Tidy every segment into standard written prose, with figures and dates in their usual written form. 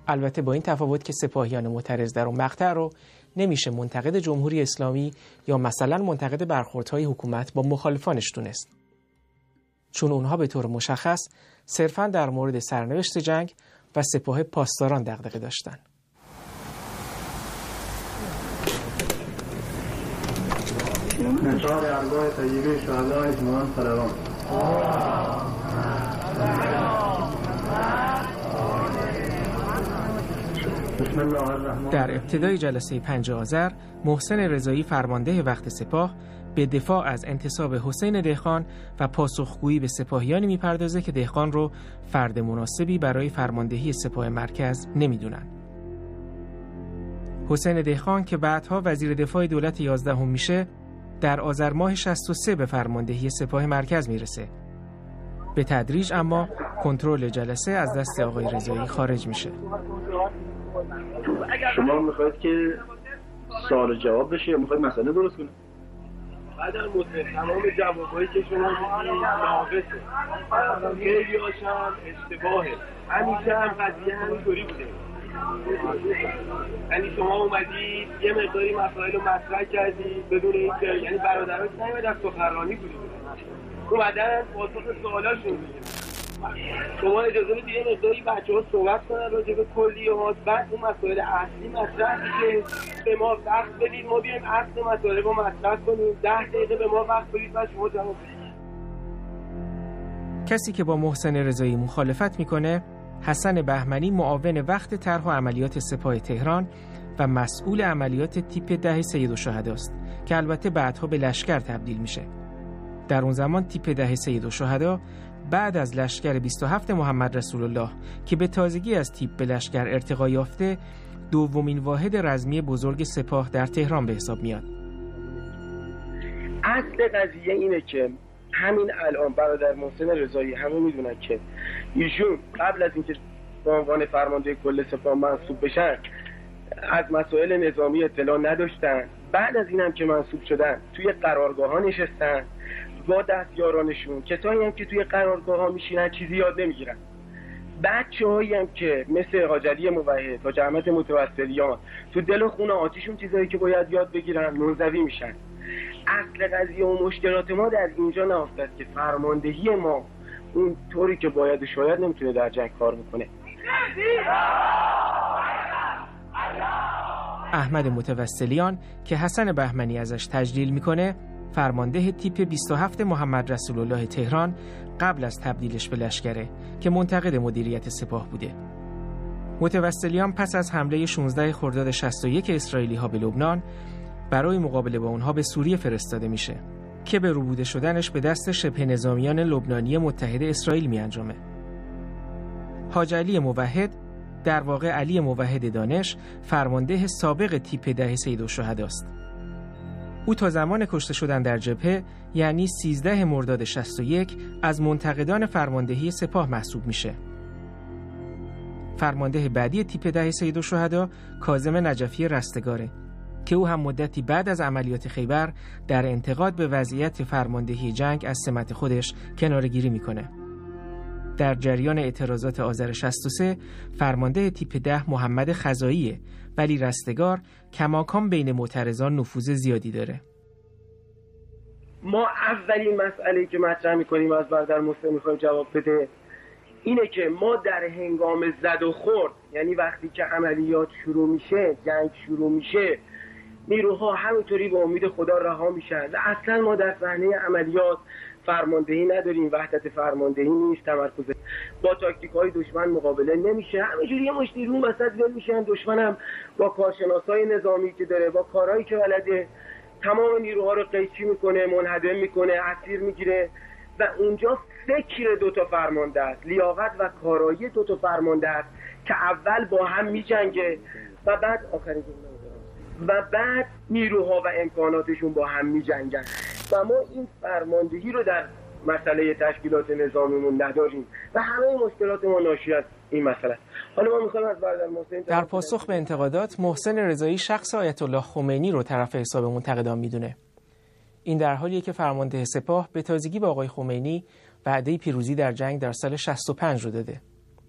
البته با این تفاوت که سپاهیان معترض در اون مقطع رو نمیشه منتقد جمهوری اسلامی یا مثلا منتقد برخوردهای حکومت با مخالفانش دونست، چون اونها به طور مشخص صرفاً در مورد سرنوشت جنگ و سپاه پاسداران دغدغه داشتن. نشان ارواح طیبه شهدای اجماعاً فراوان. در ابتدای جلسه 5 آذر محسن رضایی فرمانده وقت سپاه به دفاع از انتصاب حسین دهقان و پاسخگویی به سپاهیانی میپردازه که دهقان رو فرد مناسبی برای فرماندهی سپاه مرکز نمیدونن. حسین دهقان که بعدها وزیر دفاع دولت 11 میشه، در آذر ماه 63 به فرماندهی سپاه مرکز میرسه. به تدریج اما کنترل جلسه از دست آقای رضایی خارج میشه. شما میخواید که سوال جواب بشه یا میخواید مسئله درست کنید؟ بعد از مدت تمام جوابایی که شما میدید ناقصه، خیلی هاشم اشتباهه. همیشه هم قضیه همینطوری بوده. یعنی شما اومدید یه مقداری مسائل رو مطرح کردید بدون اینکه یعنی برادران که نمیاد از سخنرانی بودید اومدن پاسخ سوالاشون میگیرن. شما اجازه بدید یه مقداری بچه‌ها صحبت کنن راجع به کلیات، بعد اون مسائل اصلی مطرح میشه. به ما وقت بدید ما بیایم اصل مسائل رو مطرح کنیم. 10 دقیقه به ما وقت بدید و شما جواب بدید. کسی که با محسن رضایی مخالفت میکنه حسن بهمنی، معاون وقت طرح و عملیات سپاه تهران و مسئول عملیات تیپ 10 سیدالشهدا است که البته بعدها به لشکر تبدیل میشه. در اون زمان تیپ 10 سیدالشهدا بعد از لشکر 27 محمد رسول الله که به تازگی از تیپ به لشکر ارتقا یافته، دومین واحد رزمی بزرگ سپاه در تهران به حساب میاد. اصل قضیه اینه که همین الان برادر محسن رضایی همه میدونن که ایشون قبل از اینکه به عنوان فرمانده کل سپاه منصوب بشن از مسائل نظامی اطلاع نداشتن. بعد از اینم که منصوب شدن توی قرارگاه ها نشستن با دستیارانشون، کسایی هم که توی قرارگاه ها میشینن چیزی یاد نمیگیرن. بچه‌هایی هم که مثل حاج علی موحد، حاج احمد متوسلیان تو دل و خون آتیشون چیزایی که باید یاد بگیرن منزوی میشن. اصل قضیه و مشکلات ما در اینجا نهفته که فرماندهی ما اون طوری که باید و شاید نمیتونه در جنگ کار بکنه. احمد متوسلیان که حسن بهمنی ازش تجلیل میکنه، فرمانده تیپ 27 محمد رسول الله تهران قبل از تبدیلش به لشکره که منتقد مدیریت سپاه بوده. متوسلیان پس از حمله 16 خرداد 61 اسرائیلی ها به لبنان برای مقابله با اونها به سوریه فرستاده میشه که به ربوده شدنش به دست شبه نظامیان لبنانی متحد اسرائیل می انجامه. حاج علی موحد، در واقع علی موحد دانش، فرمانده سابق تیپ 10 سیدالشهدا است. او تا زمان کشته شدن در جبهه یعنی 13 مرداد 61 از منتقدان فرماندهی سپاه محسوب میشه. فرمانده بعدی تیپ 10 سیدالشهدا کاظم نجفی رستگاره که او هم مدتی بعد از عملیات خیبر در انتقاد به وضعیت فرماندهی جنگ از سمت خودش کناره‌گیری میکنه. در جریان اعتراضات آذر 63 فرمانده تیپ 10 محمد خزاییه، ولی رستگار کماکان بین معترضان نفوذ زیادی داره. ما اولین مسئله که مطرح میکنیم از برادر محسن میخوایم جواب بده اینه که ما در هنگام زد و خورد، یعنی وقتی که عملیات شروع میشه، جنگ شروع میشه، نیروها همینطوری به امید خدا رها میشن و اصلا ما در صحنه عملیات فرماندهی نداریم، وحدت فرماندهی نیست، تمرکز با تاکتیک‌های دشمن مقابله نمیشه، همینجوری یه مشت نیرو وسط ول میشن. دشمن هم با کارشناسای نظامی که داره، با کارهایی که بلده، تمام نیروها رو قیچی میکنه، منهدم میکنه، اسیر میگیره و اونجا فکر دوتا فرمانده است، لیاقت و کارایی دوتا فرمانده است که اول با هم میجنگه و بعد آخرین و بعد نیروها و امکاناتشون با هم می‌جنگن و ما این فرماندهی رو در مسئله تشکیلات نظامیمون نداریم و همه مشکلات ما ناشی از این مسئله. حالا ما می‌خوایم از برادر محسن در پاسخ به انتقادات، محسن رضایی شخص آیت الله خمینی رو طرف حساب منتقدان میدونه. این در حالیه که فرمانده سپاه به تازگی با آقای خمینی وعده پیروزی در جنگ در سال 65 رو داده.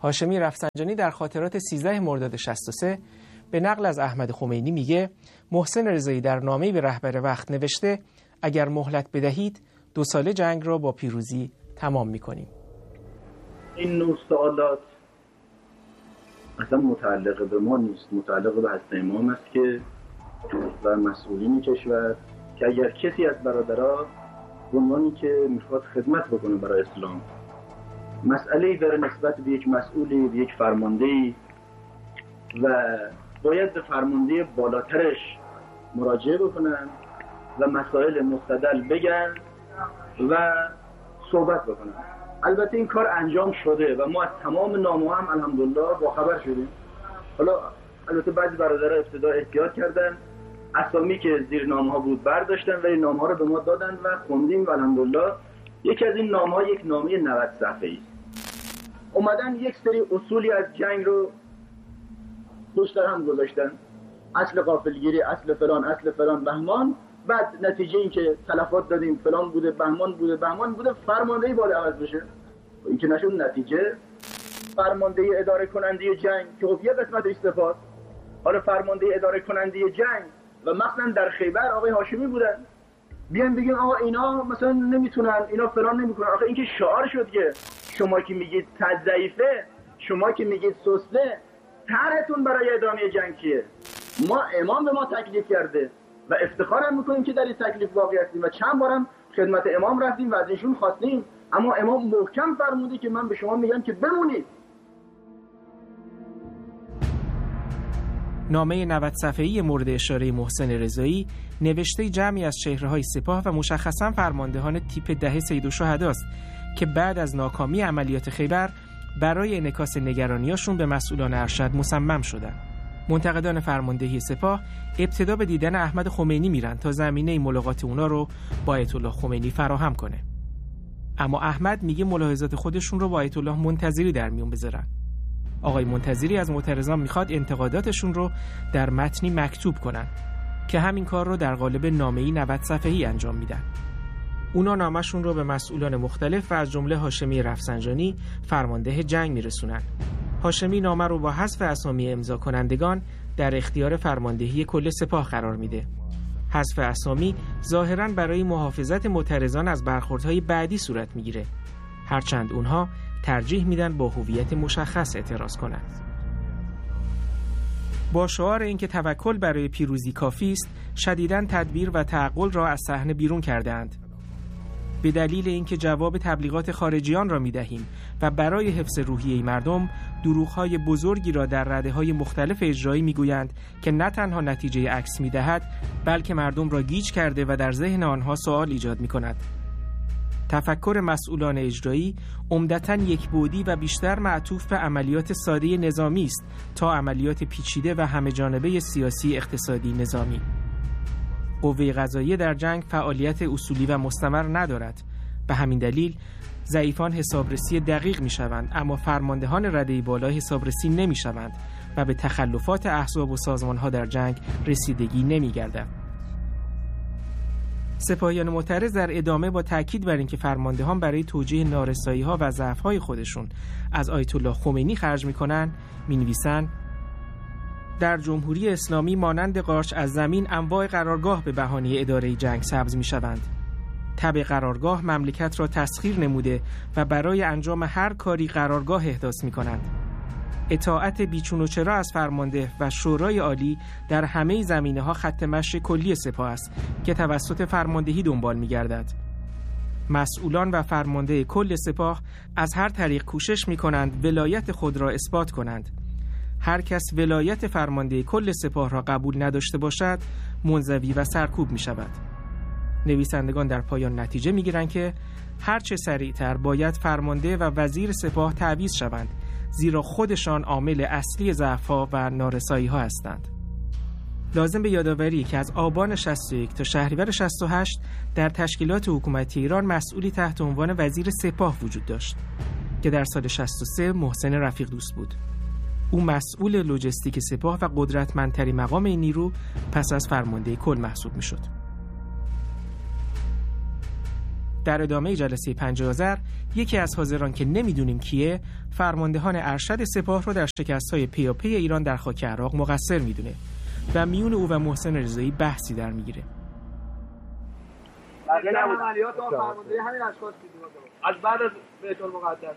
هاشمی رفسنجانی در خاطرات 13 مرداد 63 به نقل از احمد خمینی میگه محسن رضایی در نامه‌ای به رهبر وقت نوشته اگر مهلت بدهید 2 ساله جنگ را با پیروزی تمام میکنیم. این نوع سوالات اصلا متعلق به ما نیست، متعلق به حضرت امام است که و مسئولین کشور که اگر کسی از برادرها به عنوانی که میخواد خدمت بکنه برای اسلام مسئله‌ای داره نسبت به یک مسئولی، به یک فرماندهی و باید به فرمانده بالاترش مراجعه بکنن و مسائل مستدل بگن و صحبت بکنن. البته این کار انجام شده و ما از تمام نامه‌ها هم الحمدلله با خبر شدیم. حالا البته بعضی برادرها ابتدا احتیاط کردن، اسامی که زیر نامه‌ها بود برداشتن ولی نامه‌ها رو به ما دادن و خوندیم و الحمدلله یکی از این نامه‌ها یک نامه 90 صفحه‌ای است. اومدن یک سری اصولی از جنگ رو پشت هم گذاشتن، اصل غافلگیری، اصل فلان بهمان، بعد نتیجه این که تلفات دادیم فلان بوده، بهمان بوده، فرماندهی باید عوض بشه. این که نشد نتیجه فرماندهی اداره کننده جنگ که خب یه قسمتش سپاه، حالا فرماندهی اداره کننده جنگ و مثلا در خیبر آقای هاشمی بودن، بیان بگیم آقا اینا مثلا نمیتونن، اینا فلان نمیکنن. آخه این که شعار شد که شما که میگید ضعیفه، شما که میگید سسته، طرحتون برای ادامه جنگ چیه؟ ما امام به ما تکلیف کرده و افتخارم میکنیم که در این تکلیف واقع هستیم و چند بارم خدمت امام رفتیم و از ایشون خواستیم، اما امام محکم فرموده که من به شما میگم که بمونید. نامه 90 صفحه‌ای مورد اشاره محسن رضایی نوشته جمعی از چهره‌های سپاه و مشخصاً فرماندهان تیپ 10 سید الشهدا است که بعد از ناکامی عملیات خیبر برای انعکاس نگرانیاشون به مسئولان ارشد مصمم شدند. منتقدان فرماندهی سپاه ابتدا به دیدن احمد خمینی میرن تا زمینه ملاقات اونا رو با آیت الله خمینی فراهم کنه. اما احمد میگه ملاحظات خودشون رو با آیت الله منتظری در میون بذارن. آقای منتظری از معترضان میخواد انتقاداتشون رو در متنی مکتوب کنن که همین کار رو در قالب نامه‌ای 90 صفحه‌ای انجام میدن. اونا نامشون رو به مسئولان مختلف و از جمله هاشمی رفسنجانی فرمانده جنگ میرسونن. هاشمی نامه رو با حذف اسامی امضا کنندگان در اختیار فرماندهی کل سپاه قرار میده. حذف اسامی ظاهراً برای محافظت معترضان از برخوردهای بعدی صورت میگیره، هرچند اونها ترجیح میدن با هویت مشخص اعتراض کنند. با شعار اینکه توکل برای پیروزی کافی است، شدیداً تدبیر و تعقل را از صحنه بیرون کردند. به دلیل اینکه جواب تبلیغات خارجیان را میدهیم و برای حفظ روحیه مردم دروغ‌های بزرگی را در رده‌های مختلف اجرایی میگویند که نه تنها نتیجه عکس میدهد بلکه مردم را گیج کرده و در ذهن آنها سوال ایجاد میکند. تفکر مسئولان اجرایی عمدتاً یکبعدی و بیشتر معطوف به عملیات ساده نظامی است تا عملیات پیچیده و همه‌جانبه سیاسی، اقتصادی، نظامی. قوه قضاییه در جنگ فعالیت اصولی و مستمر ندارد. به همین دلیل ضعیفان حسابرسی دقیق می‌شوند، اما فرماندهان رده بالا حسابرسی نمی‌شوند و به تخلفات احزاب و سازمان‌ها در جنگ رسیدگی نمی‌گردد. سپاهیان معترض در ادامه با تاکید بر اینکه فرماندهان برای توجیه نارسایی‌ها و ضعف‌های خودشون از آیت الله خمینی خرج می‌کنند، می‌نویسند در جمهوری اسلامی مانند قارچ از زمین انواع قرارگاه به بهانه اداره جنگ سبز می‌شوند. تبع قرارگاه مملکت را تسخیر نموده و برای انجام هر کاری قرارگاه احداث می‌کنند. اطاعت بیچون و چرا از فرمانده و شورای عالی در همه زمینه‌ها خط مشی کلی سپاه است که توسط فرماندهی دنبال می‌گردد. مسئولان و فرمانده کل سپاه از هر طریق کوشش می‌کنند ولایت خود را اثبات کنند. هر کس ولایت فرمانده کل سپاه را قبول نداشته باشد منزوی و سرکوب می‌شود. نویسندگان در پایان نتیجه می‌گیرند که هرچه سریعتر باید فرمانده و وزیر سپاه تعویض شوند، زیرا خودشان عامل اصلی ضعف‌ها و نارسایی‌ها هستند. لازم به یادآوری که از آبان 61 تا شهریور 68 در تشکیلات حکومتی ایران مسئولی تحت عنوان وزیر سپاه وجود داشت که در سال 63 محسن رفیق دوست بود. او مسئول لوجستیک سپاه و قدرتمندترین مقام این نیرو پس از فرمانده کل محسوب می‌شد. در ادامه جلسه 5 آذر یکی از حاضران که نمیدونیم کیه فرماندهان ارشد سپاه رو در شکست‌های پیاپی ایران در خاک عراق مقصر میدونه و میون او و محسن رضایی بحثی در میگیره. این عملیات ما فرمانده همین اشخاص بودیم از بعد از بیت المقدس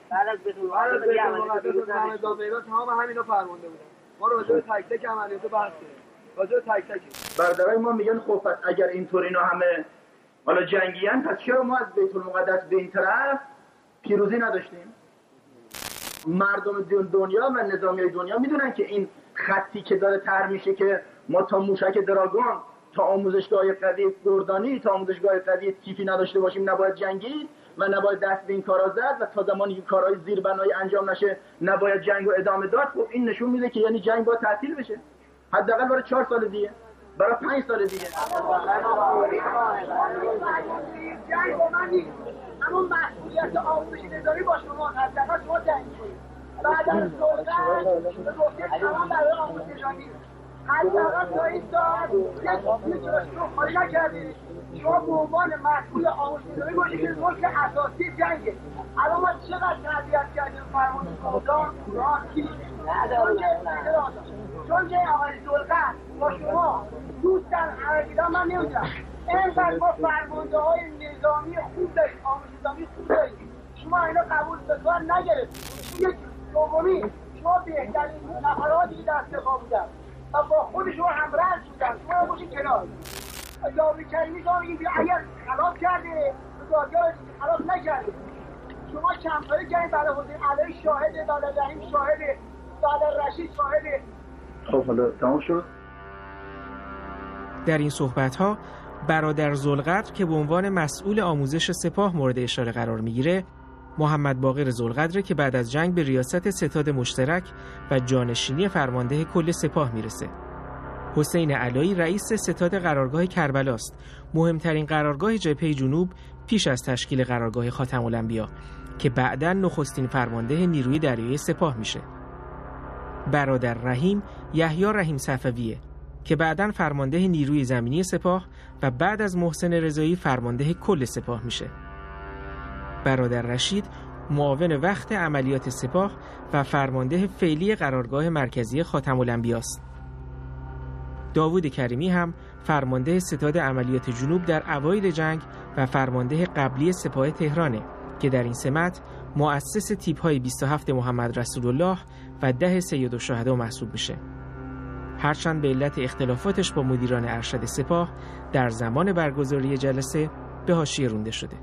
تمام همینا فرمانده بودن. ما راجع به تک تک عملیات بحث کردیم. راجع به تک تک برادرای ما میگن خب پس اگر اینطور اینا همه حالا جنگیان پس چرا ما از بیت المقدس به این طرف پیروزی نداشتیم؟ مردم دنیا و نظامیای دنیا میدونن که این خطی که داره طرح میشه که ما تا موشک دراگون تا آموزشگاه قوی گردانی تا آموزشگاه قوی تیفی نداشته باشیم نباید جنگید و نباید دست به این کارا زد و تا زمانی که کارهای زیربنایی انجام نشه نباید جنگ رو ادامه داد. خب این نشون میده که یعنی جنگ باید تعطیل بشه حداقل برای 4 سال دیگه برای 5 سال دیگه. جنگ با من نیست اما مسئولیت آموزش نظامی با شما حداقل شما جنگ کنید بعد از دولت به گفته تمام برای آموزش نظامی حداقل تا این ساعت یک جلوش رو خالی نکردید. شما به عنوان مسئول آموزش نظامی باشید که ملک اساسی جنگه. الان ما چقدر تربیت کردیم فرمان کردان راستی چون که آقای زلقت با شما دوستن عربیدان من نمیدونم اینقدر ما فرمانده های نظامی خوب داریم آموزش نظامی خوب داریم شما اینا قبول به کار نگرفتید. یک دومی شما بهترین نفراتی که در استفا بودن و با خود شما همراه بودن شما باشید کنار جاوی کریمی شما بگید اگر خلاف کرده بزرگاه خلاف نکرده شما کمتاری کردید برای حسین علی شاهده برای رحیم شاهده برای رشید شاهده. خب حالا تمام شد. در این صحبت‌ها برادر ذوالقدر که به عنوان مسئول آموزش سپاه مورد اشاره قرار میگیره محمد باقر ذوالقدر که بعد از جنگ به ریاست ستاد مشترک و جانشینی فرمانده کل سپاه میرسه. حسین علایی رئیس ستاد قرارگاه کربلا است، مهمترین قرارگاه جبهه جنوب پیش از تشکیل قرارگاه خاتم الانبیا که بعداً نخستین فرمانده نیروی دریایی سپاه میشه. برادر رحیم یحیی رحیم صفویه که بعداً فرمانده نیروی زمینی سپاه و بعد از محسن رضایی فرمانده کل سپاه میشه. برادر رشید معاون وقت عملیات سپاه و فرمانده فعلی قرارگاه مرکزی خاتم الانبیا است. داوود کریمی هم فرمانده ستاد عملیات جنوب در اوایل جنگ و فرمانده قبلی سپاه تهرانه که در این سمت مؤسس تیپ‌های 27 محمد رسول الله و 10 سید الشهدا محسوب میشه. هرچند به علت اختلافاتش با مدیران ارشد سپاه در زمان برگزاری جلسه به حاشیه رانده شده.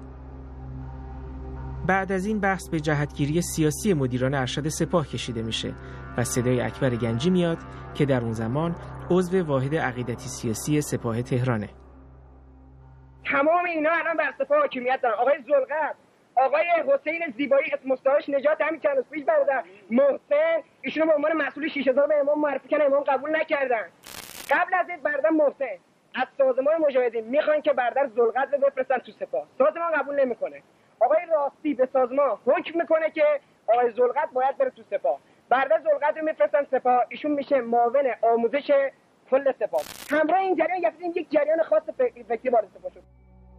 بعد از این بحث به جهتگیری سیاسی مدیران ارشد سپاه کشیده میشه و صدای اکبر گنجی میاد که در اون زمان عضو واحد عقیدتی سیاسی سپاه تهرانه. تمام اینا الان بر سپاه حاکمیت دارن. آقای ذوالقدر، آقای حسین زیبایی اسم مستعارش نجات همین چند روز پیش برادر محسن ایشونو به عنوان مسئول 6000 به امام معرفی کردن، امام قبول نکردن. قبل از این برادر محسن از سازمان مجاهدین میخوان که برادر ذوالقدر رو بفرستن تو سپاه، سازمان قبول نمیکنه. آقای راستی به سازمان حکم میکنه که آقای ذوالقدر باید بره تو سپاه. برادر ذوالقدر رو میفرستن سپاه، ایشون میشه معاون آموزش کل سپاه. همراه این جریان یک جریان خاص فکری وارد سپاه شد.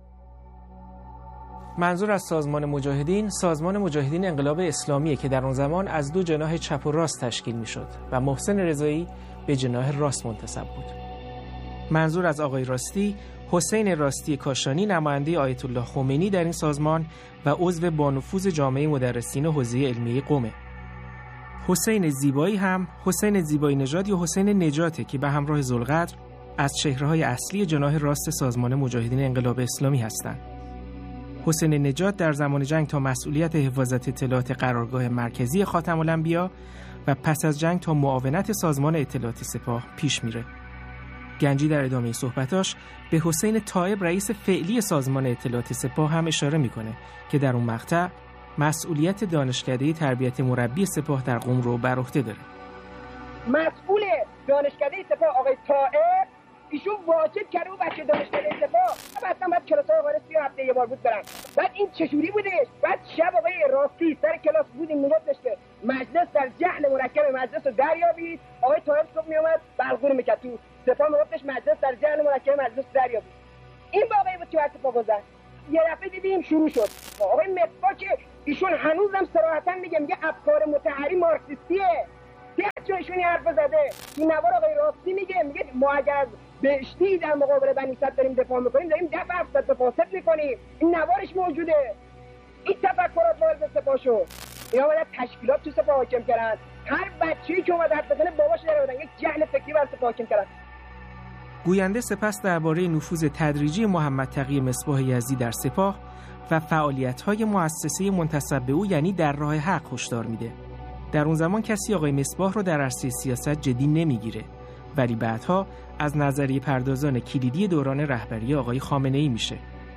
منظور از سازمان مجاهدین انقلاب اسلامیه که در اون زمان از دو جناح چپ و راست تشکیل میشد و محسن رضایی به جناح راست منتسب بود. منظور از آقای راستی حسین راستی کاشانی نماینده آیت الله خمینی در این سازمان و عضو بانفوذ جامعه مدرسین حوزه علمیه قم. حسین زیبایی هم حسین زیبایی نژاد یا حسین نجاته که به همراه ذوالقدر از چهره‌های اصلی جناح راست سازمان مجاهدین انقلاب اسلامی هستند. حسین نجات در زمان جنگ تا مسئولیت حفاظت اطلاعات قرارگاه مرکزی خاتم الانبیا و پس از جنگ تا معاونت سازمان اطلاعات سپاه پیش میره. گنجی در ادامه صحبتاش به حسین طایب رئیس فعلی سازمان اطلاعات سپاه هم اشاره میکنه که در اون مقطع مسئولیت دانشکده تربیت مربی سپاه در قم رو بر عهده داره. مسئول دانشکده سپاه آقای طایب ایشون واجب کرده و بچه دانشکده سپاه مثلا بعد کلاس‌ها آقای 3 هفته یه بار بود برن. بعد این چجوری بودش؟ بعد شب آقای راستی سر کلاس بودیم میگفتش که مجلس در جهل مرکب مجلس رو دریابید. آقای طایب صبح میومد بلغور میکرد تو سپاه میگفتش مجلس در جهل مرکب مجلس دریابید. این واقعی بود که وقت سپاه گذشت. یه دفعه دیدیم شروع شد. آقای مصباح که ایشون هنوزم صراحتاً میگه افکار متحری مارکسیستیه. درچه ایشون حرف زده. این نوار آقای راستی میگه ما اگر از بهشتی در مقابل بنی صدر داریم دفاع میکنیم داریم دفع افساد فاسد میکنیم. این نوارش موجوده. این تفکرات وارد سپاه شد. اینا باید تشکیلات تو سپاه حاکم کردن. هر بچه‌ای که اومد حرف بزنه باباش در آوردن. یک جهل فکری بر سپاه حاکم کردن. گوینده سپس درباره نفوذ تدریجی محمد تقی مصباح یزدی در سپاه و فعالیت‌های مؤسسه منتسب به او یعنی در راه حق هشدار میده. در اون زمان کسی آقای مصباح رو در عرصه سیاست جدی نمیگیره، ولی بعدها از نظریه پردازان کلیدی دوران رهبری آقای خامنه‌ای میشه.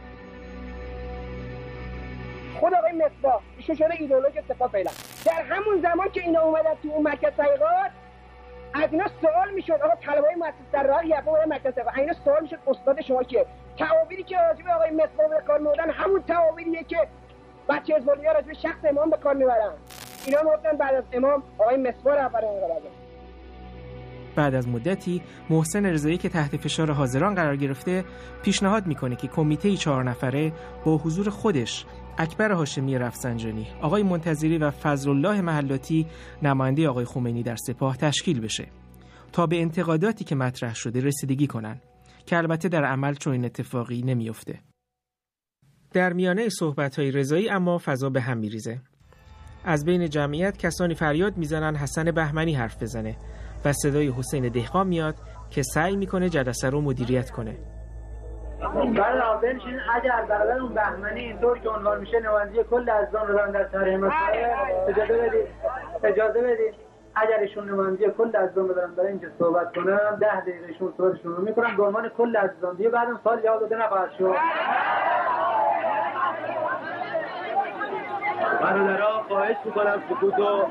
خود آقای مصباح ایشون شده ایدئولوژ سپاه فعلا. در همون زمان که اینا اومدن تو اون مرکز تحقیقات از اینا سوال میشد آقا طلبه‌های مؤسسه در راه یقه و مرکز تحقیقات اینا سوال میشد استاد شما که تعابیری که راجع به آقای مصباح به کار میبردن همون تعابیریه که بچه حزب الله راجع به شخص امام به کار میبرن. اینا گفتن بعد از امام آقای مصباح رهبر انقلابه. بعد از مدتی محسن رضایی که تحت فشار حاضران قرار گرفته پیشنهاد میکنه که کمیته 4 نفره با حضور خودش، اکبر هاشمی رفسنجانی، آقای منتظری و فضلالله محلاتی نماینده آقای خمینی در سپاه تشکیل بشه تا به انتقاداتی که مطرح شده رسیدگی کنن که البته در عمل چنین اتفاقی نمیفته. در میانه صحبت‌های رضایی اما فضا به هم میریزه. از بین جمعیت کسانی فریاد میزنن حسن بهمنی حرف بزنه و صدای حسین دهقان میاد که سعی میکنه جلسه رو مدیریت کنه. برای بنشین اگر برادر اون بهمنی اینطور که عنوان میشه نماینده کل اعضا رو دارن در طرح مسائل اجازه بدید اگر ایشون نماینده کل اعضا رو دارن برای اینکه صحبت کنن 10 دقیقه ایشون صحبتشون رو میکنن به عنوان کل اعضا دیگه بعدم سال یاد داده نخواهد شد. برادرها خواهش میکنم سکوتو.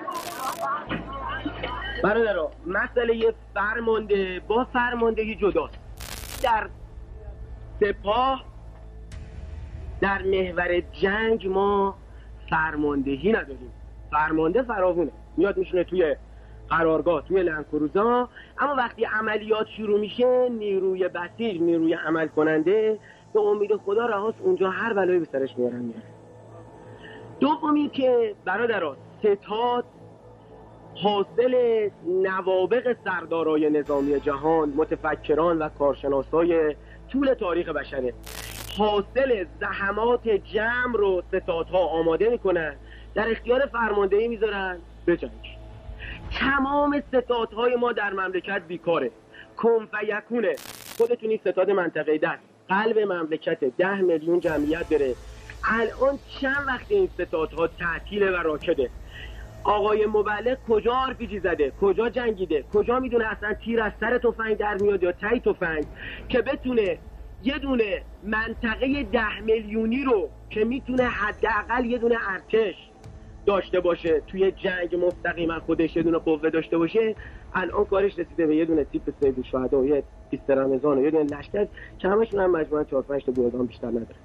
برادرها مسئله فرمانده با فرماندهی جداست. در سپاه در محور جنگ ما فرماندهی نداریم. فرمانده فراوونه میاد میشونه توی قرارگاه توی لنگ‌کروزا، اما وقتی عملیات شروع میشه نیروی بسیج نیروی عمل کننده به امید خدا رهاست اونجا هر بلایی به سرش میارن میاره. دومی که برادرها ستاد حاصل نوابغ سردارای نظامی جهان، متفکران و کارشناسای طول تاریخ بشره. حاصل زحمات جمع رو ستادها آماده میکنن در اختیار فرماندهی میذارن به جنگ. تمام ستادهای ما در مملکت بیکاره. کن فیکونه. خودتونی ستاد منطقه دست قلب مملکت 10 میلیون جمعیت داره. الان چند وقت این ستادها تعطیله و راکده. آقای مبلغ کجا آرپیجی زده، کجا جنگیده، کجا میدونه اصلا تیر از سر تفنگ در میاد یا تی تفنگ که بتونه یه دونه منطقه 10 میلیونی رو که میتونه حداقل یه دونه ارتش داشته باشه توی جنگ مستقیما خودش یه دونه قوه داشته باشه. الان کارش رسیده به یه دونه تیپ سید الشهدا و یه 20 رمضان و یه دونه لشکر که همشون هم مجموعاً 4-5 تا گردان بیشتر نداره.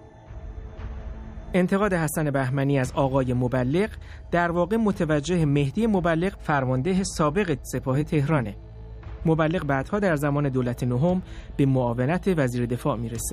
انتقاد حسن بهمنی از آقای مبلغ در واقع متوجه مهدی مبلغ فرمانده سابق سپاه تهرانه. مبلغ بعدها در زمان دولت نهم به معاونت وزیر دفاع میرسه.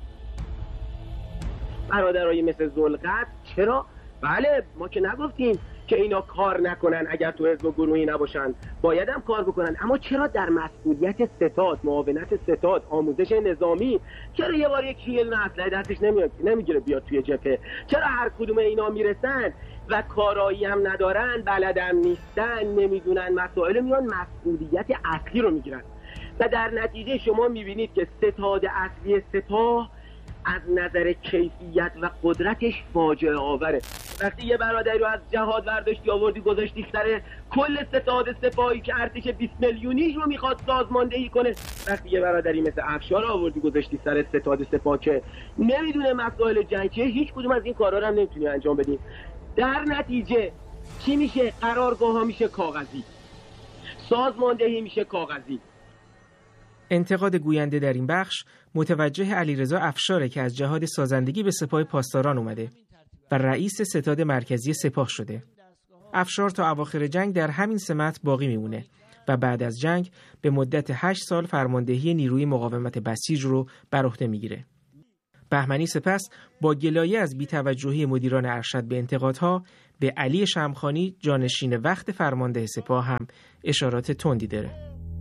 برادرای مثل ذوالقرد چرا؟ بله ما که نگفتیم که اینا کار نکنن اگر تو حزب و گروهی نباشن، باید هم کار بکنن، اما چرا در مسئولیت ستاد، معاونت ستاد، آموزش نظامی چرا یه بار یکی یه دونه اسلحه دستش نمیگیره بیاد توی جبهه؟ چرا هر کدوم اینا میرسن و کارایی هم ندارن، بلدم نیستن، نمیدونن مسائل، میان مسئولیت اصلی رو میگیرن و در نتیجه شما میبینید که ستاد اصلی سپاه از نظر کیفیت و قدرتش فاجعه آوره. وقتی یه برادری رو از جهاد برداشتی آوردی گذاشتی سر کل ستاد سپاهی که ارتش 20 میلیونیش رو میخواد سازماندهی کنه، وقتی یه برادری مثل افشار آوردی گذاشتی سر ستاد سپاه که نمیدونه مسائل جنگ چیه، هیچ کدوم از این کارا رو هم نمیتونی انجام بدی. در نتیجه چی میشه؟ قرارگاه ها میشه کاغذی، سازماندهی میشه کاغذی. انتقاد گوینده در این بخش متوجه علیرضا افشاره که از جهاد سازندگی به سپاه پاسداران اومده و رئیس ستاد مرکزی سپاه شده. افشار تا اواخر جنگ در همین سمت باقی میمونه و بعد از جنگ به مدت 8 سال فرماندهی نیروی مقاومت بسیج رو بر عهده میگیره. بهمنی سپس با گلایه از بی‌توجهی مدیران ارشد به انتقادها به علی شمخانی جانشین وقت فرمانده سپاه هم اشارات تندی داره.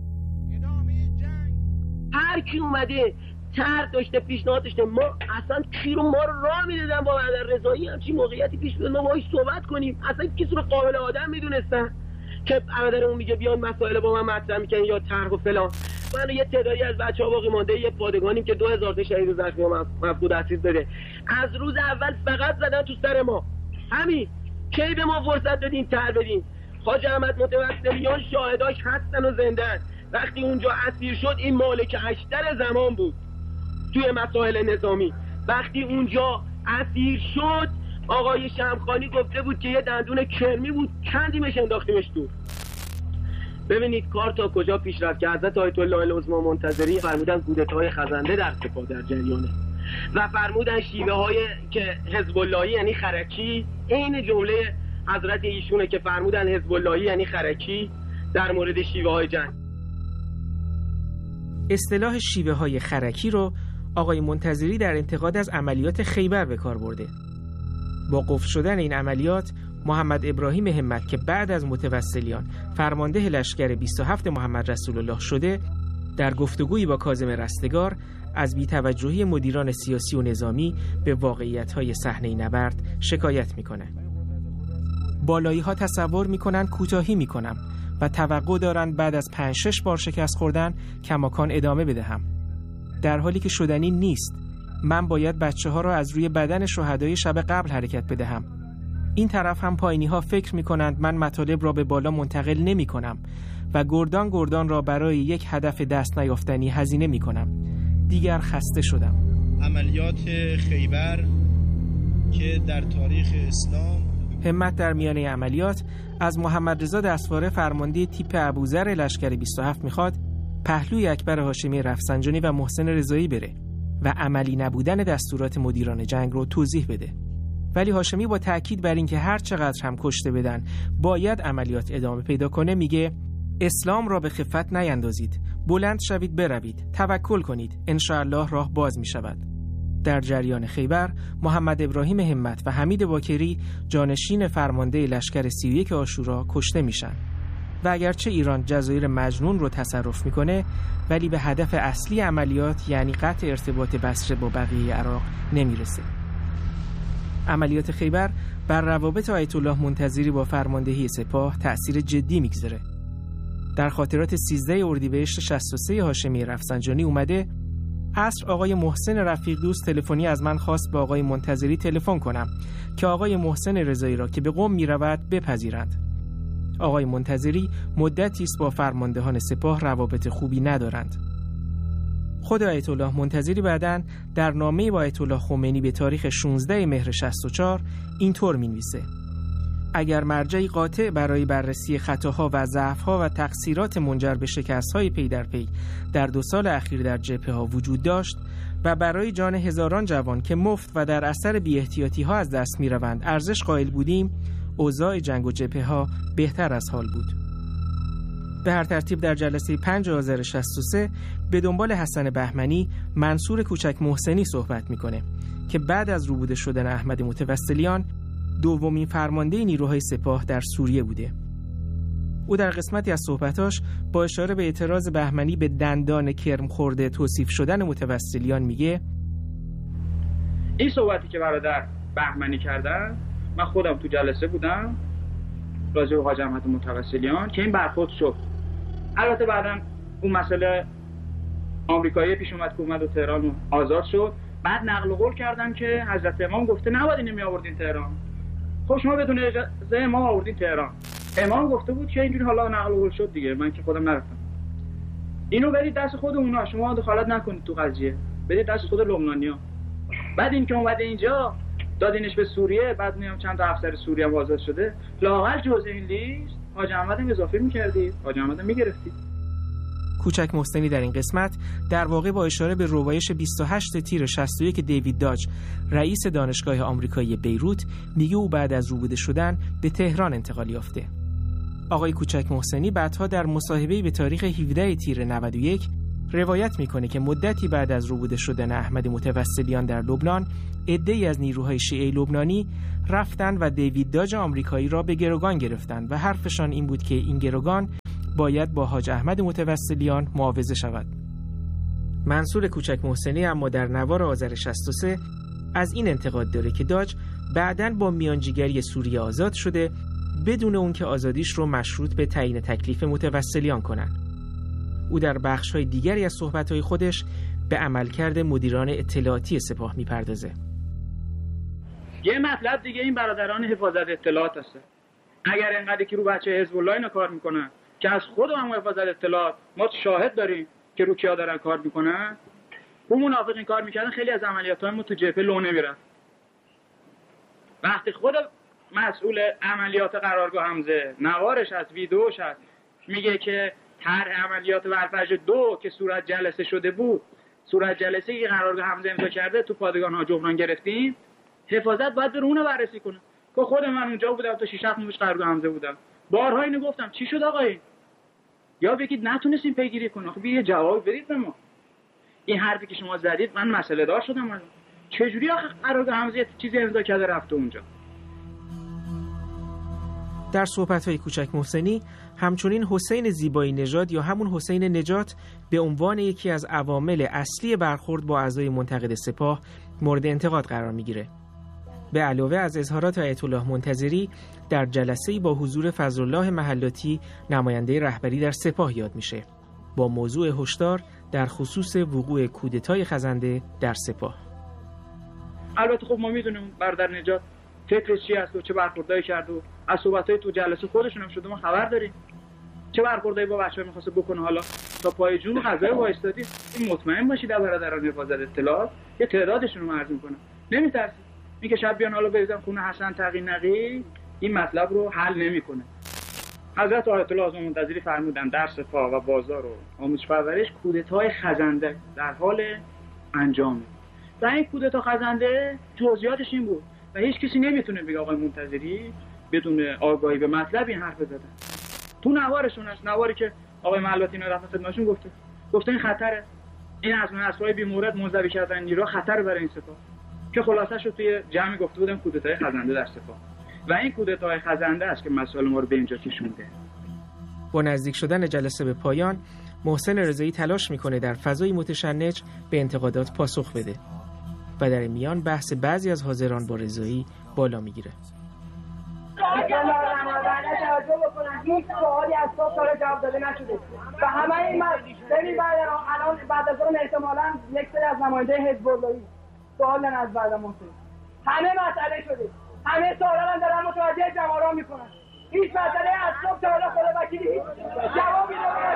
هر کی اومده طرح داشته، پیشنهاد داشته، ما اصلا کی رو ما رو راه میدادن با برادر رضایی همچین موقعیتی پیش بیاد ما باهاش صحبت کنیم. اصلا کسی رو قابل آدم میدونستن که برادرمون میگه بیان مسائل با من مطرح میکنن یا طرح و فلان. من یه تعدادی از بچه‌ها باقی مانده یه پادگانیم که 2000 تا شهید و زخمی و مفقود اسیر داده، از روز اول فقط زدن تو سر ما. همین کی به ما فرصت دادین طرح بدین؟ حاج احمد متوسلیان شاهداش هستن و زنده‌اند. وقتی اونجا اسیر شد این مالک اشتر زمان بود توی مسائل نظامی. وقتی اونجا اسیر شد آقای شمخانی گفته بود که یه دندون کرمی بود، کندیمش انداختیمش تو. ببینید کار تا کجا پیش رفت که حضرت آیت الله العظمی منتظری فرمودن کودتای خزنده در سپاه در جریانه و فرمودن شیوه های که حزب اللهی یعنی خرکی، این جمله حضرت ایشونه که فرمودن حزب اللهی یعنی خرکی در مورد شیوه های جنگ. اصطلاح شیوه های خرکی رو آقای منتظری در انتقاد از عملیات خیبر به کار برده. با قفل شدن این عملیات محمد ابراهیم همت که بعد از متوسلیان فرمانده لشکر 27 محمد رسول الله شده، در گفتگویی با کاظم رستگار از بی‌توجهی مدیران سیاسی و نظامی به واقعیت‌های صحنه نبرد شکایت میکنه. بالایی‌ها تصور میکنن کوتاهی میکنم و توقع دارن بعد از 5-6 بار شکست خوردن کماکان ادامه بدهم، در حالی که شدنی نیست. من باید بچه‌ها را از روی بدن شهدای شب قبل حرکت بدهم. این طرف هم پایینی‌ها فکر می‌کنند من مطالب را به بالا منتقل نمی‌کنم و گردان را برای یک هدف دست نیافتنی هزینه می‌کنم. دیگر خسته شدم. عملیات خیبر که در تاریخ اسلام همت در میانه عملیات از محمد رضا دستواره فرمانده تیپ ابوذر لشکر 27 می‌خواد پهلوی اکبر هاشمی رفسنجانی و محسن رضایی بره و عملی نبودن دستورات مدیران جنگ رو توضیح بده. ولی هاشمی با تأکید بر اینکه هر چقدر هم کشته بدن باید عملیات ادامه پیدا کنه میگه اسلام را به خفت نیندازید، بلند شوید بروید، توکل کنید، انشاءالله راه باز می شود. در جریان خیبر محمد ابراهیم همت و حمید باکری جانشین فرمانده لشکر 31 عاشورا کشته میشن و اگرچه ایران جزایر مجنون رو تصرف میکنه ولی به هدف اصلی عملیات یعنی قطع ارتباط بصره با بقیه عراق نمیرسه. عملیات خیبر بر روابط آیت الله منتظری با فرماندهی سپاه تأثیر جدی میگذاره. در خاطرات 13 اردیبهشت 63 هاشمی رفسنجانی اومده عصر آقای محسن رفیق دوست تلفنی از من خواست با آقای منتظری تلفن کنم که آقای محسن رضایی را که به قم میرود بپذیرند. آقای منتظری مدتی است با فرماندهان سپاه روابط خوبی ندارند. خود آیت الله منتظری بعداً در نامه‌ای با آیت الله خمینی به تاریخ 16 مهر 64 اینطور می‌نویسه: اگر مرجعی قاطع برای بررسی خطاها و ضعف‌ها و تقصیرات منجر به شکست‌های پی در پی در 2 سال اخیر در جبهه‌ها وجود داشت و برای جان هزاران جوان که مفت و در اثر بی‌احتیاطی‌ها از دست می‌روند ارزش قائل بودیم، اوضاع جنگ و جبهه‌ها بهتر از حال بود. به هر ترتیب در جلسه 5 آذر 63 به دنبال حسن بهمنی منصور کوچک محسنی صحبت میکنه که بعد از روبوده شدن احمد متوسلیان دومین فرمانده نیروهای سپاه در سوریه بوده. او در قسمتی از صحبتاش با اشاره به اعتراض بهمنی به دندان کرم خورده توصیف شدن متوسلیان میگه این صحبتی که برادر بهمنی کردن من خودم تو جلسه بودم راجع به حاج احمد متوسلیان که این برخورد شد. البته بعداً اون مسئله آمریکایی پیش اومد که اومد و تهران آزاد شد. بعد نقل قول کردن که حضرت امام گفته نباید اینو می آوردین تهران. خب شما بدون اجازه امام آوردین تهران. امام گفته بود که اینجوری حالا نقل قول شد دیگه، من که خودم نرفتم. اینو برید دست خود اونا، شما دخالت نکنید تو قضیه، برید دست خود لبنانی‌ها. بعد این که اومده اینجا دادینش به سوریه، بعد میام چند تا افسر سوریه هم آزاد شده، لااقل جزء این لیست حاج احمد هم اضافه می‌کردید، حاج احمد هم می‌گرفتید. کوچک محسنی در این قسمت در واقع با اشاره به روایش 28 تیر 61 دیوید داج رئیس دانشگاه آمریکایی بیروت میگه او بعد از روبوده شدن به تهران انتقال یافته. آقای کوچک محسنی بعدها در مصاحبه‌ای به تاریخ 17 تیر 91 روایت میکنه که مدتی بعد از روبوده شدن احمد متوسلیان در لبنان، عده‌ای از نیروهای شیعه لبنانی رفتن و دیوید داج آمریکایی را به گروگان گرفتند و حرفشان این بود که این گروگان باید با حاج احمد متوسلیان معاوضه شود. منصور کوچک محسنی اما در نوار آذر 63 از این انتقاد داره که داج بعداً با میانجیگری سوریه آزاد شده بدون اون که آزادیش رو مشروط به تعیین تکلیف متوسلیان کنن. او در بخش‌های دیگری از صحبت‌های خودش به عملکرد مدیران اطلاعاتی سپاه می‌پردازه. یه مطلب دیگه این برادران حفاظت اطلاعات هست. اگر اینقدر که رو بچه حزب الله اینا کار میکنن که از خود هم حفاظت اطلاعات ما شاهد داریم که رو کیا دارن کار میکنن، اون منافقین کار میکردن خیلی از عملیات‌های تو جبهه لو نمیرفت. وقتی خود مسئول عملیات قرارگاه حمزه نوارش از ویدیوش هست میگه که طرح عملیات ورفجر 2 که صورت جلسه شده بود، صورت جلسه که قرارگاه حمزه امضا کرده تو پادگان ها جبران گرفتیم، حفاظت باید بره اونو بررسی کنه. که خود من اونجا بودم تا 6 ماه پیش قرارگاه حمزه بودم، بارها اینو گفتم چی شد آقا این؟ یا بگید نتونستیم پیگیری کنیم. خب یه جواب بدید به ما. این حرفی که شما زدید من مسئله دار شدم. چجوری آخه قرارگاه حمزه چیزی امضا کرده رفته اونجا؟ در صحبت‌های کوچک محسنی همچنین حسین زیبایی نژاد یا همون حسین نجات به عنوان یکی از عوامل اصلی برخورد با اعضای منتقد سپاه مورد انتقاد قرار میگیره. به علاوه از اظهارات آیت الله منتظری در جلسه‌ای با حضور فضلالله محلاتی نماینده رهبری در سپاه یاد میشه با موضوع هشدار در خصوص وقوع کودتای خزنده در سپاه. البته خب ما میدونیم برادر نجات فکرش چی است و چه برخوردایی کرد و از صحبت‌های تو جلسه خودشون هم شده ما خبر داریم چه برخوردایی با بچه‌ها می‌خواسته بکنه. حالا تا پای جون قضیه وایستادی. این مطمئن باشید در برادران حفاظت اطلاعات یه تعدادشون رو عرض می‌کنم نمی‌ترسید اینکه شب بیان حالا بریزن خونه حسن تقی نقی این مطلب رو حل نمی‌کنه. حضرت آیت الله اعظم منتظری فرمودن در سپاه و بازار و آموزش پرورش کودتای خزنده در حال انجامه. و این کودتا خزنده جزئیاتش این بود و هیچ کسی نمیتونه بگه آقای منتظری بدون آگاهی به مطلب این حرف زدن. تو نوارشون هست، نواری که آقای محلاتی اینا رفت خدمتشون گفته این خطره، این از اسرای بی مورد منزوی کردن نیرو خطر برای این سپاه که خلاصش رو توی جمعی گفته بودم کودتای خزنده در سپاه و این کودتای خزنده است که مسائل ما رو به اینجا کشونده. با نزدیک شدن جلسه به پایان محسن رضایی تلاش میکنه در فضای متشنج به انتقادات پاسخ بده و در میان بحث بعضی از حاضران با رضایی بالا میگیره. هیچ سوالی از صبح تا جواب داده نشده و همه این ببین الان بعد از اون احتمالاً یک سری از نماینده حزب اللهی سوال دارن از بعد محسن. همه مسئله شده، همه سوالا دارن متوجه جوارا میکنن. هیچ مسئله از صبح تا حالا خود وکیلی هیچ جوابی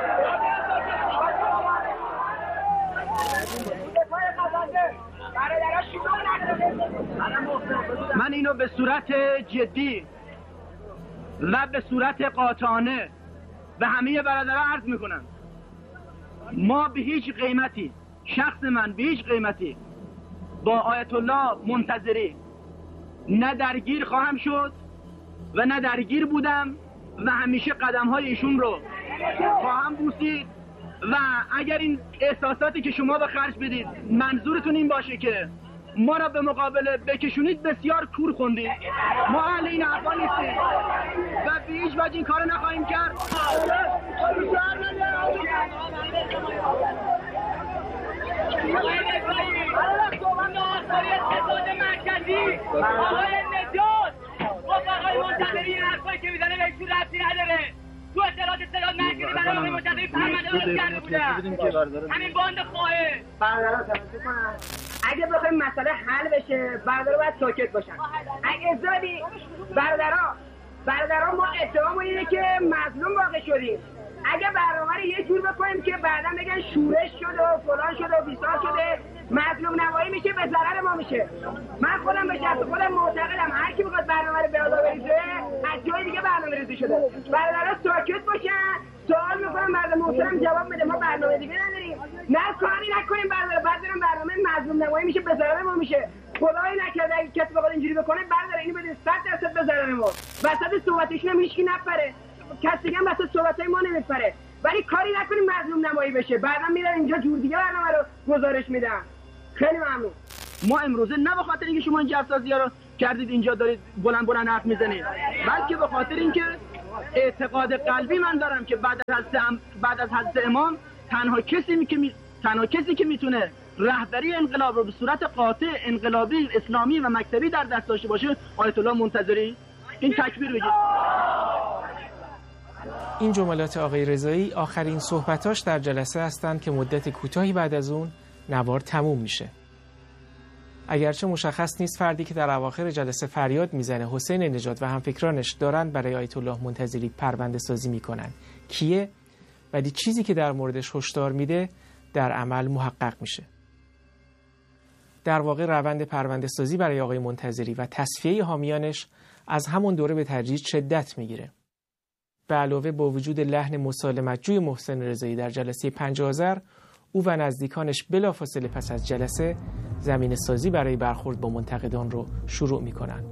من اینو به صورت جدی و به صورت قاطعانه به همه برادران عرض میکنم. ما به هیچ قیمتی، شخص من به هیچ قیمتی با آیت الله منتظری نه درگیر خواهم شد و نه درگیر بودم و همیشه قدم های ایشون رو خواهم بوسید و اگر این احساساتی که شما به خرج بدید منظورتون این باشه که ما را به مقابله بکشونید بسیار کور خوندید. ما اهل این حرفا نیستیم و به هیچ وجه این کار نخواهیم کرد. آقای نجات آقای منتظری حرفایی که میزنه بهشون ربطی نداره. تو اطلاعات مرکزی برای آقای منتظری پرونده درست کرده بودن. همین باند خواهه برادران توجه کنن. اگه بخوایم مسئله حل بشه برادران باید ساکت باشن. اگه زادی برادران ما اتهاممون اینه که مظلوم واقع شدیم. اگه برنامه رو یه جور بکنیم که بعدا بگن شورش شده و فلان شده و بیسار شده مظلوم نمایی میشه به ضرر ما میشه. من خودم به شخص خودم معتقدم هر کی میخواد برنامه رو به آلا بریزه از جای دیگه برنامه ریزی شده. برادران ساکت باشن. سوال میکنم بعد محترم جواب بده. ما برنامه دیگه نداریم. نه کاری نکنیم بعد برم برنامه مظلوم نمایی میشه به ضرر ما میشه. خدای نکرده اگه کسی بخواد اینجوری بکنه برادر اینو بده 100% به ضرر ما. وسط صحبتشون هم هیچکی نپره. کسی دیگه هم وسط صحبتای ما نمیپره. ولی کاری نکنیم مظلوم نمایی بشه. بعدا میرن اینجا جور دیگه برنامه رو گزارش میدن. خیلی ممنون. ما امروزه نه به خاطر اینکه شما این جسازی‌ها رو کردید اینجا دارید بلند بلند حرف میزنید، بلکه به خاطر اینکه اعتقاد قلبی من دارم که بعد از حضرت امام تنها کسی که میتونه رهبری انقلاب رو به صورت قاطع انقلابی اسلامی و مکتبی در دست داشته باشه آیت الله منتظری. این تکبیر بگید. این جملات آقای رضایی آخرین صحبتاش در جلسه هستند که مدت کوتاهی بعد از اون نوار تموم میشه. اگرچه مشخص نیست فردی که در اواخر جلسه فریاد میزنه حسین نژاد و همفکرانش دارن برای آیت الله منتظری پرونده سازی میکنن کیه، ولی چیزی که در موردش هشدار میده در عمل محقق میشه. در واقع روند پرونده سازی برای آقای منتظری و تصفیه حامیانش از همون دوره به تدریج شدت میگیره. به علاوه با وجود لحن مسالمت‌جوی محسن رضایی در جلسه 5 آذر، او و نزدیکانش بلافاصله پس از جلسه زمین سازی برای برخورد با منتقدان رو شروع میکنن.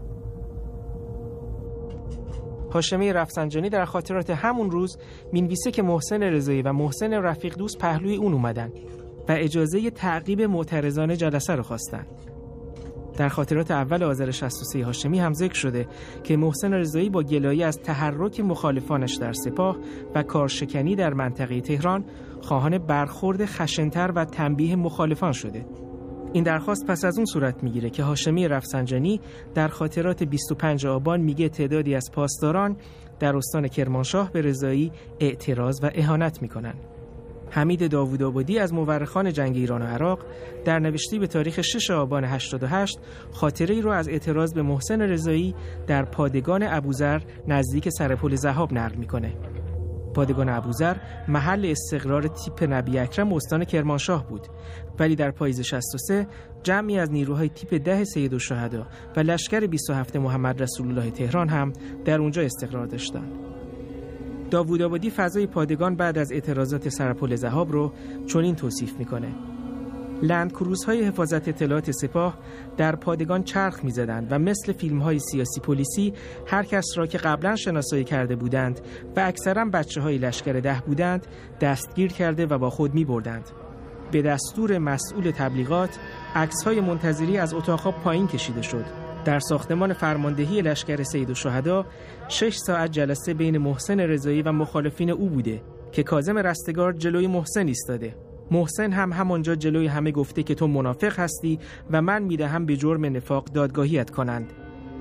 هاشمی رفسنجانی در خاطرات همون روز مینویسه که محسن رضایی و محسن رفیق دوست پهلوی اون اومدن و اجازه تعقیب معترضان جلسه رو خواستن. در خاطرات اول آذر 63 هاشمی هم ذکر شده که محسن رضایی با گلایه از تحرک مخالفانش در سپاه و کارشکنی در منطقه تهران خواهان برخورد خشن‌تر و تنبیه مخالفان شده. این درخواست پس از اون صورت میگیره که هاشمی رفسنجانی در خاطرات 25 آبان میگه تعدادی از پاسداران در استان کرمانشاه به رضایی اعتراض و اهانت میکنن. حمید داوودآبادی از مورخان جنگ ایران و عراق در نوشتی به تاریخ 6 آبان 88 خاطره‌ای رو از اعتراض به محسن رضایی در پادگان ابوذر نزدیک سرپل ذهاب نقل میکنه. پادگان ابوذر محل استقرار تیپ نبی اکرم استان کرمانشاه بود، ولی در پاییز 63 جمعی از نیروهای تیپ 10 سیدالشهدا و لشکر 27 محمد رسول الله تهران هم در اونجا استقرار داشتند. داوودآبادی فضای پادگان بعد از اعتراضات سرپل ذهاب رو چنین توصیف میکنه: لندکروزهای حفاظت اطلاعات سپاه در پادگان چرخ می‌زدند و مثل فیلم‌های سیاسی پلیسی هر کس را که قبلا شناسایی کرده بودند و اکثرا بچه‌های لشکر 10 بودند دستگیر کرده و با خود می‌بردند. به دستور مسئول تبلیغات عکس‌های منتظری از اتاق پایین کشیده شد. در ساختمان فرماندهی لشکر سیدالشهدا 6 ساعت جلسه بین محسن رضایی و مخالفین او بوده که کاظم رستگار جلوی محسن ایستاده. محسن هم همانجا جلوی همه گفته که تو منافق هستی و من میدهم به جرم نفاق دادگاهیت کنند.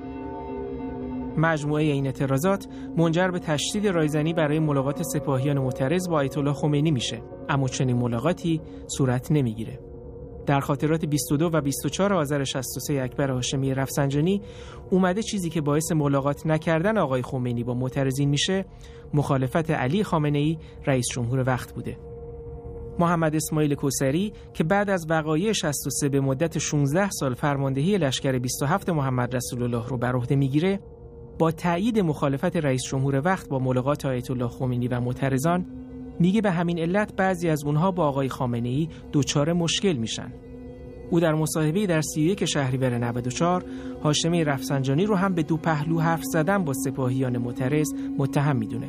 مجموعه این اعتراضات منجر به تشدید رایزنی برای ملاقات سپاهیان معترض با آیت الله خمینی میشه، اما چنین ملاقاتی صورت نمیگیره. در خاطرات 22 و 24 آذر 63 اکبر هاشمی رفسنجانی اومده چیزی که باعث ملاقات نکردن آقای خمینی با معترضین میشه مخالفت علی خامنه‌ای رئیس جمهور وقت بوده. محمد اسماعیل کوثری که بعد از وقایع 63 به مدت 16 سال فرماندهی لشکر 27 محمد رسول الله رو بر عهده میگیره، با تایید مخالفت رئیس جمهور وقت با ملاقات آیت الله خمینی و معترضان میگه به همین علت بعضی از اونها با آقای خامنه‌ای دچار مشکل میشن. او در مصاحبه‌ای در 31 شهریور 94 هاشمی رفسنجانی رو هم به دو پهلو حرف زدن با سپاهیان معترض متهم میدونه.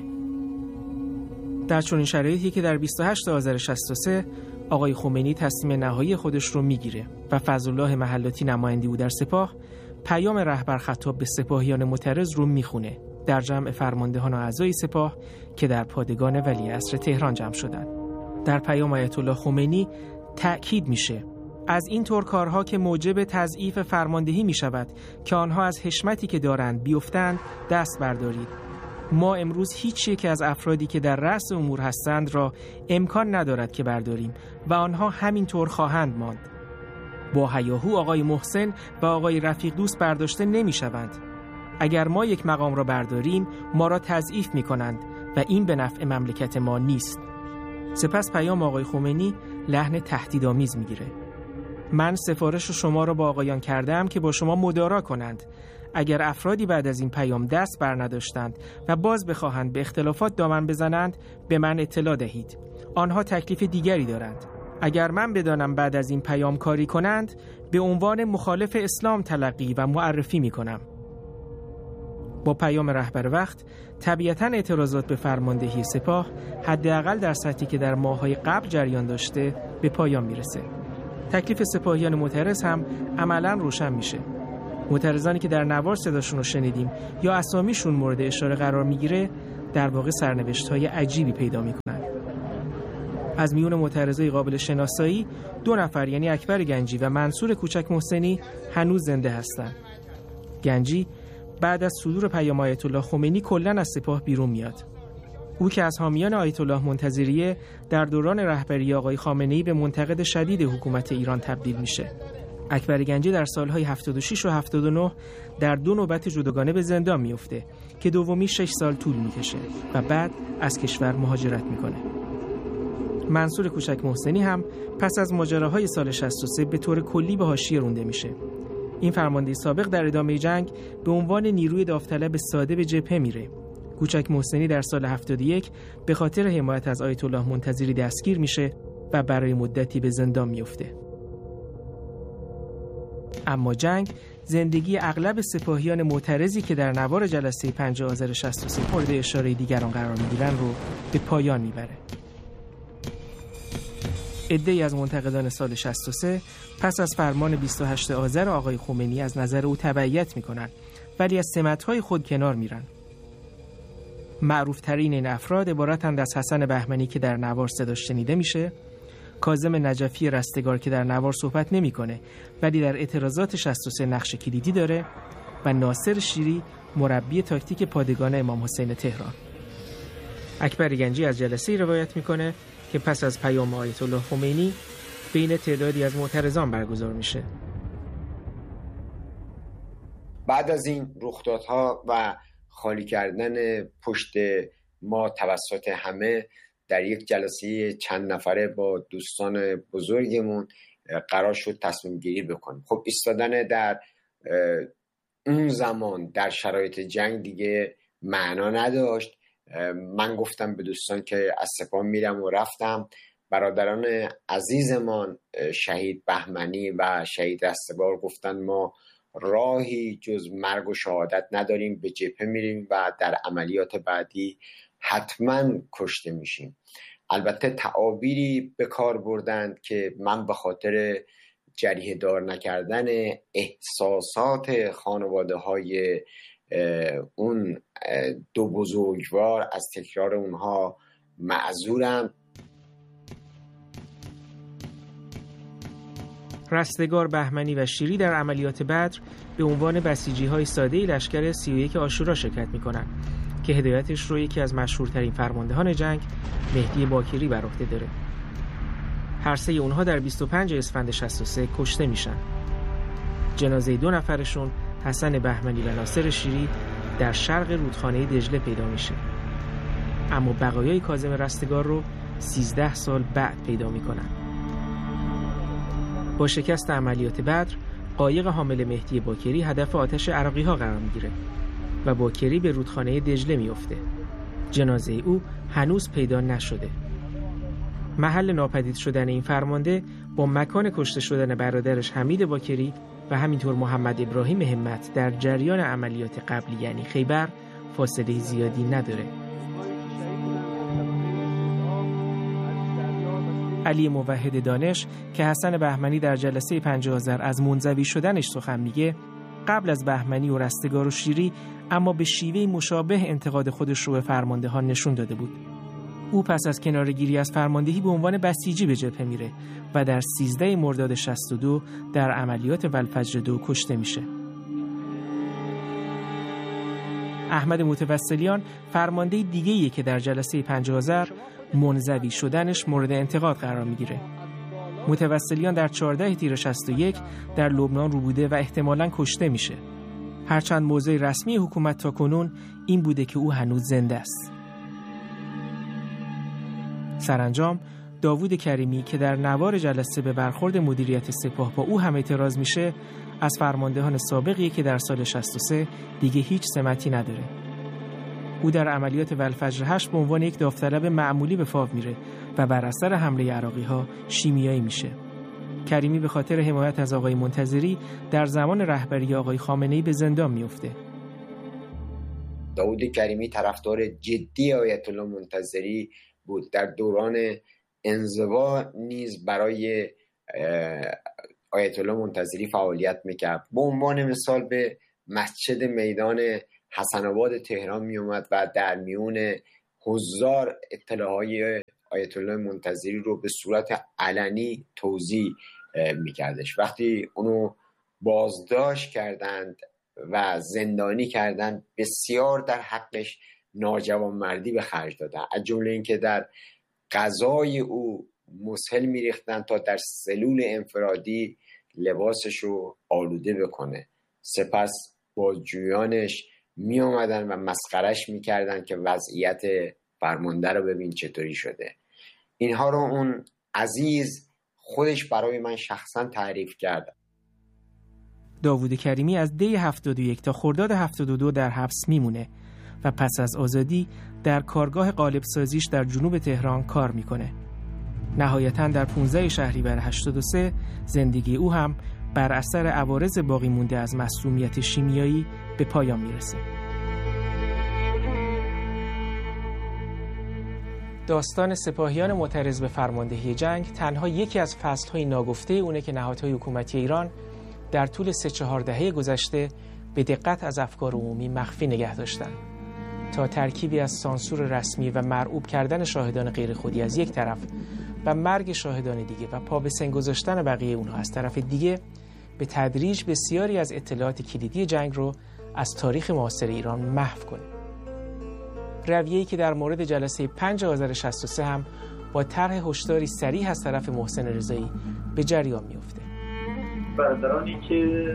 در چنین شرایطی که در 28 آذر 63 آقای خمینی تصمیم نهایی خودش رو میگیره و فضلالله محلاتی نماینده او در سپاه پیام رهبر خطاب به سپاهیان معترض رو میخونه در جمع فرماندهان و اعضای سپاه که در پادگان ولیعصر تهران جمع شدند. در پیام آیت الله خمینی تأکید میشه از این طور کارها که موجب تضعیف فرماندهی میشود که آنها از حشمتی که دارند بیفتند دست بردارید. ما امروز هیچ یک از افرادی که در رأس امور هستند را امکان ندارد که برداریم و آنها همین طور خواهند ماند. با هیاهو آقای محسن و آقای رفیق دوست برداشته نمی شوند. اگر ما یک مقام را برداریم ما را تضعیف می کنند و این به نفع مملکت ما نیست. سپس پیام آقای خمینی لحن تهدیدآمیز می گیره: من سفارش شما را با آقایان کردم که با شما مدارا کنند. اگر افرادی بعد از این پیام دست بر نداشتند و باز بخواهند به اختلافات دامن بزنند به من اطلاع دهید. آنها تکلیف دیگری دارند. اگر من بدانم بعد از این پیام کاری کنند به عنوان مخالف اسلام تلقی و معرفی می کنم. با پیام رهبر وقت طبیعتاً اعتراضات به فرماندهی سپاه حداقل در سطحی که در ماه‌های قبل جریان داشته به پایان میرسه. تکلیف سپاهیان معترض هم عملاً روشن میشه. معترضانی که در نوار صداشون رو شنیدیم یا اسامیشون مورد اشاره قرار میگیره در واقع سرنوشت‌های عجیبی پیدا میکنن. از میون معترضای قابل شناسایی 2 نفر یعنی اکبر گنجی و منصور کوچک محسنی هنوز زنده هستند. گنجی بعد از صدور پیام آیت الله خمینی کلاً از سپاه بیرون میاد. او که از حامیان آیت الله منتظریه در دوران رهبری آقای خامنه‌ای به منتقد شدید حکومت ایران تبدیل میشه. اکبر گنجی در سالهای 76 و 79 در 2 نوبت جداگانه به زندان میفته که دومی 6 سال طول میکشه و بعد از کشور مهاجرت میکنه. منصور کوچک محسنی هم پس از ماجراهای سال 63 به طور کلی به حاشیه رونده میشه. این فرمانده سابق در ادامه جنگ به عنوان نیروی داوطلب ساده به جبهه میره. کوچک محسنی در سال 71 به خاطر حمایت از آیت الله منتظری دستگیر میشه و برای مدتی به زندان میفته. اما جنگ زندگی اغلب سپاهیان معترضی که در نوار جلسه 5 آذر 63 مورد اشاره دیگران قرار میگیرن رو به پایان میبره. عده‌ای از منتقدان سال 63 پس از فرمان 28 آذر آقای خمینی از نظر او تبعیت میکنن ولی از سمت‌های خود کنار میرن. معروف ترین این افراد عبارتند از حسن بهمنی که در نوار صداش شنیده میشه، کاظم نجفی رستگار که در نوار صحبت نمیکنه ولی در اعتراضات 63 نقش کلیدی داره و ناصر شیری مربی تاکتیک پادگان امام حسین تهران. اکبر گنجی از جلسه‌ای روایت میکنه که پس از پیام آیت الله خمینی بین تعدادی از معترضان برگزار میشه. بعد از این رخدادها و خالی کردن پشت ما توسط همه در یک جلسه چند نفره با دوستان بزرگمون قرار شد تصمیم گیری بکنیم. خب ایستادن در اون زمان در شرایط جنگ دیگه معنا نداشت. من گفتم به دوستان که از سپاه میرم و رفتم. برادران عزیزمان شهید بهمنی و شهید رستگار گفتن ما راهی جز مرگ و شهادت نداریم، به جبهه میریم و در عملیات بعدی حتما کشته میشیم. البته تعابیری به کار بردند که من به خاطر جریحه دار نکردن احساسات خانواده های اون 2 بزرگوار از تکرار اونها معذورم. رستگار، بهمنی و شیری در عملیات بدر به عنوان بسیجی‌های ساده لشکر 31 عاشورا شرکت می‌کنند که هدایتش رو یکی از مشهورترین فرماندهان جنگ مهدی باکری بر عهده داره. هر سه اونها در 25 اسفند 63 کشته میشن. جنازه 2 نفرشون حسن بهمنی و ناصر شیری در شرق رودخانه دجله پیدا میشه. اما بقایای کاظم رستگار رو 13 سال بعد پیدا میکنن. با شکست عملیات بدر، قایق حامل مهدی باکری هدف آتش عراقی‌ها قرار میگیره و باکری به رودخانه دجله میفته. جنازه او هنوز پیدا نشده. محل ناپدید شدن این فرمانده با مکان کشته شدن برادرش حمید باکری و همینطور محمد ابراهیم همت در جریان عملیات قبلی یعنی خیبر فاصله زیادی نداره. علی موحد دانش که حسن بهمنی در جلسه 5 آذر از منزوی شدنش سخن میگه، قبل از بهمنی و رستگار و شیری اما به شیوه مشابه انتقاد خودش رو به فرماندهان نشون داده بود. او پس از کناره‌گیری از فرماندهی به عنوان بسیجی به جبهه میره و در 13 مرداد 62 در عملیات والفجر 2 کشته میشه. احمد متوسلیان فرمانده دیگه‌ایه که در جلسه 5 آذر منزوی شدنش مورد انتقاد قرار میگیره. متوسلیان در 14 تیر 61 در لبنان رو بوده و احتمالاً کشته میشه. هرچند موضع رسمی حکومت تا کنون این بوده که او هنوز زنده است. سرانجام داوود کریمی که در نوار جلسه به برخورد مدیریت سپاه با او هم اعتراض میشه، از فرماندهان سابقیه که در سال 63 دیگه هیچ سمتی نداره. او در عملیات والفجر 8 به عنوان یک داوطلب معمولی به فاو میره و بر اثر حمله عراقی‌ها شیمیایی میشه. کریمی به خاطر حمایت از آقای منتظری در زمان رهبری آقای خامنه‌ای به زندان میفته. داوود کریمی طرفدار جدی آیت الله منتظری بود. در دوران انزوا نیز برای آیت الله منتظری فعالیت میکرد. به عنوان مثال به مسجد میدان حسن آباد تهران میومد و در میون هزار اطلاعهای آیت الله منتظری رو به صورت علنی توضیح میکردش. وقتی اونو بازداشت کردند و زندانی کردند، بسیار در حقش ناجوانمردی به خرج دادن، از جمله اینکه در غذای او مسهل میریختن تا در سلول انفرادی لباسش رو آلوده بکنه. سپس بازجویانش می آمدن و مسخرش می کردن که وضعیت فرمانده رو ببین چطوری شده. اینها رو اون عزیز خودش برای من شخصا تعریف کرد. داوود کریمی از دی 71 تا خرداد 72 در حبس میمونه و پس از آزادی در کارگاه قالب سازیش در جنوب تهران کار میکنه. نهایتاً در 15 شهریور 83 زندگی او هم بر اثر عوارض باقی مونده از مسمومیت شیمیایی به پایان میرسه. داستان سپاهیان معترض به فرماندهی جنگ تنها یکی از فصل‌های ناگفته اونه که نهادهای حکومتی ایران در طول 3-4 دهه گذشته به دقت از افکار عمومی مخفی نگه داشتن، تا ترکیبی از سانسور رسمی و مرعوب کردن شاهدان غیر خودی از یک طرف و مرگ شاهدان دیگه و پا به سن گذاشتن بقیه اونها از طرف دیگه به تدریج بسیاری از اطلاعات کلیدی جنگ رو از تاریخ معاصر ایران محو کنه. رویه‌ای که در مورد جلسه 5 آذر 63 هم با طرح هشداری صریح از طرف محسن رضایی به جریان میفته. برادرانی که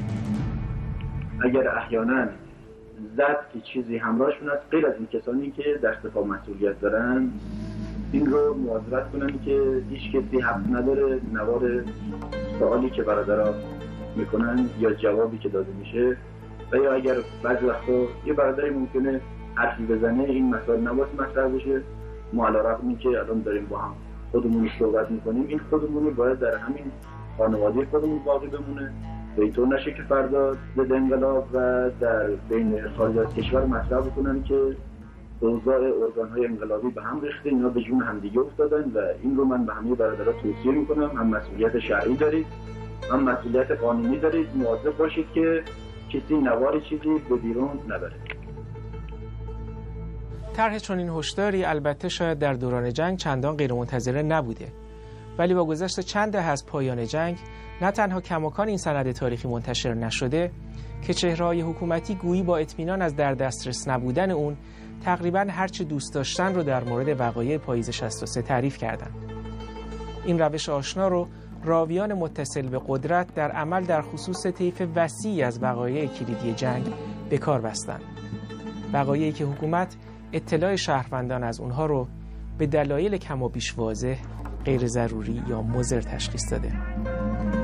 اگر احیانا زد که چیزی همراهشون است، غیر از این کسانی که در سپاه مسئولیت دارن، این رو مواظبت کنن که هیچ کسی حق نداره نوار سوالی که برادرها میکنن یا جوابی که داده میشه، و یا اگر بعضی وقتا یه برادری ممکنه حرفی بزنه این مسائل نباید مطرح بشه، ما علیرغم اینکه الان داریم با هم خودمون صحبت میکنیم، این خودمون باید در همین خانواده خودمون باقی بمونه، به اینطور نشه که فردا ضد انقلاب و در بین خارج از کشور مطرح بکنن که اوضاع ارگان‌های انقلابی به هم ریخته، اینا به جون همدیگه افتادن. و این رو من به همه برادرها توصیه میکنم، هم مسئولیت شرعی دارید هم مسئولیت قانونی دارید، مواظب باشید که کسی نوار چیزی به بیرون نبره. طرح چنین هشداری البته شاید در دوران جنگ چندان غیرمنتظره نبوده، ولی با گذشت چند دهه از پایان جنگ نه تنها کماکان این سند تاریخی منتشر نشده که چهره‌های حکومتی گویی با اطمینان از در دسترس نبودن اون تقریباً هرچه دوست داشتن رو در مورد وقایع پاییز 63 تعریف کردن. این روش آشنا رو راویان متصل به قدرت در عمل در خصوص طیف وسیعی از وقایع کلیدی جنگ به کار بستن. وقایعی که حکومت اطلاع شهروندان از اونها رو به دلایل کم و بیش واضح غیر ضروری یا مضر تشخیص داده.